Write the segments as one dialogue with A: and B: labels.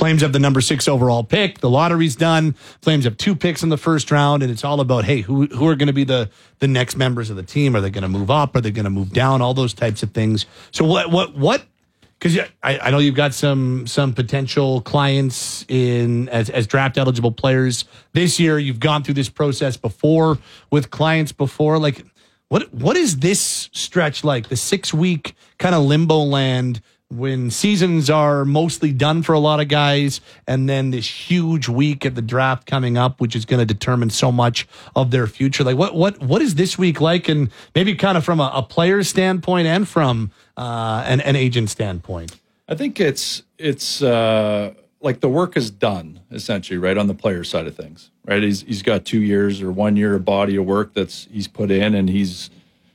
A: Flames have the number 6 overall pick. The lottery's done. Flames have 2 picks in the first round, and it's all about, hey, who are going to be the next members of the team? Are they going to move up? Are they going to move down? All those types of things. So what? Because I know you've got some potential clients as draft eligible players this year. You've gone through this process before with clients before. Like, what is this stretch like? The 6-week kind of limbo land when seasons are mostly done for a lot of guys, and then this huge week at the draft coming up, which is going to determine so much of their future. Like, what is this week like? And maybe kind of from a player's standpoint and from an agent standpoint.
B: I think it's like the work is done essentially, right, on the player side of things, right? He's got 2 years or 1 year of body of work he's put in, and he's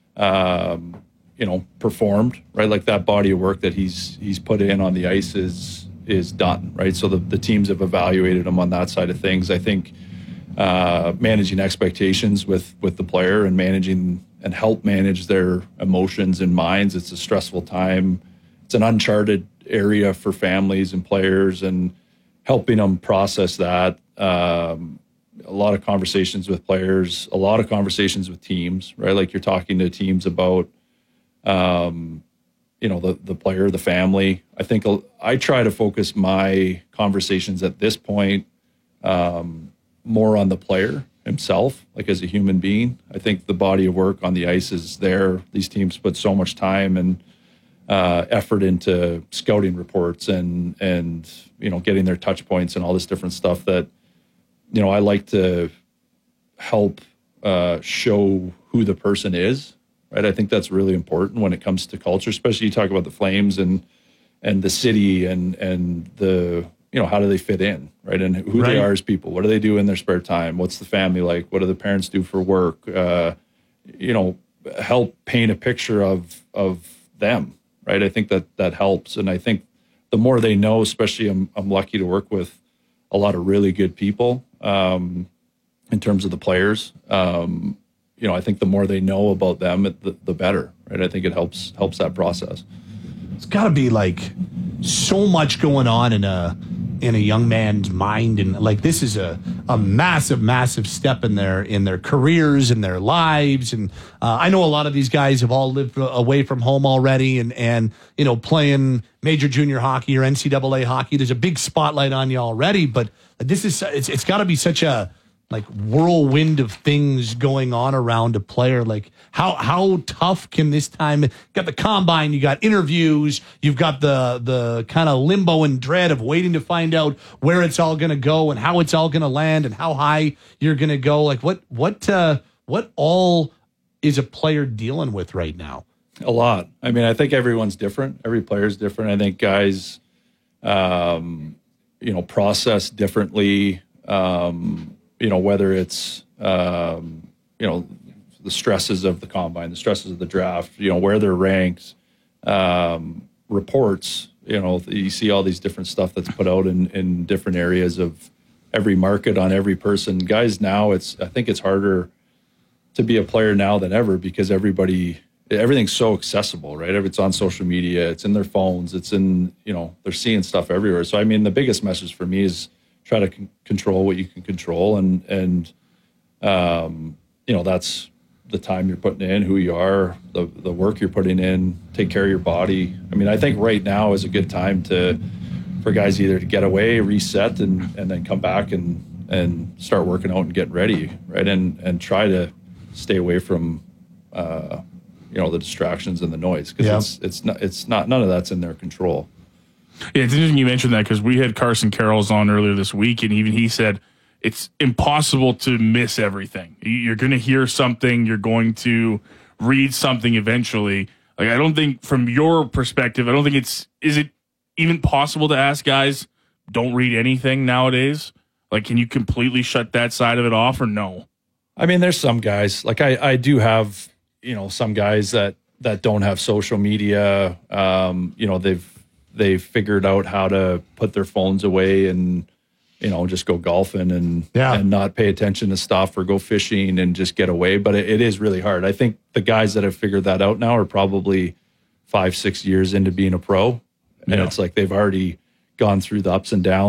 B: performed, right? Like that body of work that he's put in on the ice is done, right? So the teams have evaluated him on that side of things. I think managing expectations with the player and help manage their emotions and minds. It's a stressful time. It's an uncharted area for families and players, and helping them process that. A lot of conversations with players, a lot of conversations with teams, right? Like you're talking to teams about, the player, the family. I think I try to focus my conversations at this point more on the player himself, like as a human being. I think the body of work on the ice is there. These teams put so much time and effort into scouting reports and getting their touch points and all this different stuff that, I like to help show who the person is, right? I think that's really important when it comes to culture, especially you talk about the Flames and the city and the, how do they fit in, right? And who they are as people. What do they do in their spare time? What's the family like? What do the parents do for work? Help paint a picture of them, right? I think that helps. And I think the more they know, especially I'm lucky to work with a lot of really good people in terms of the players. I think the more they know about them, the better, right? I think it helps that process.
A: It's got to be like so much going on in a young man's mind, and like this is a massive step in their careers and their lives. And I know a lot of these guys have all lived away from home already, and playing major junior hockey or NCAA hockey. There's a big spotlight on you already, but it's got to be such a like whirlwind of things going on around a player. Like how tough can this time? You got the combine, you got interviews, you've got the kind of limbo and dread of waiting to find out where it's all going to go and how it's all going to land and how high you're going to go. Like what all is a player dealing with right now?
B: A lot. I mean, I think everyone's different. Every player's different. I think guys, process differently. Whether it's, the stresses of the combine, the stresses of the draft, where they're ranked, reports, you see all these different stuff that's put out in different areas of every market on every person. Guys, now I think it's harder to be a player now than ever because everything's so accessible, right? It's on social media, it's in their phones, it's in, they're seeing stuff everywhere. So, I mean, the biggest message for me is try to control what you can control, and that's the time you're putting in, who you are, the work you're putting in, take care of your body. I mean, I think right now is a good time for guys either to get away, reset, and then come back and start working out and getting ready, right? And try to stay away from the distractions and the noise, because it's not none of that's in their control.
C: Yeah, it's interesting you mentioned that because we had Carson Carrolls on earlier this week, and even he said it's impossible to miss everything. You're going to hear something, you're going to read something eventually. Like, I don't think, from your perspective, is it even possible to ask guys, don't read anything nowadays? Like, can you completely shut that side of it off, or no?
B: I mean, there's some guys, like I do have, some guys that don't have social media. They've figured out how to put their phones away and, just go golfing and not pay attention to stuff, or go fishing and just get away. But it is really hard. I think the guys that have figured that out now are probably 5-6 years into being a pro. And it's like they've already gone through the ups and downs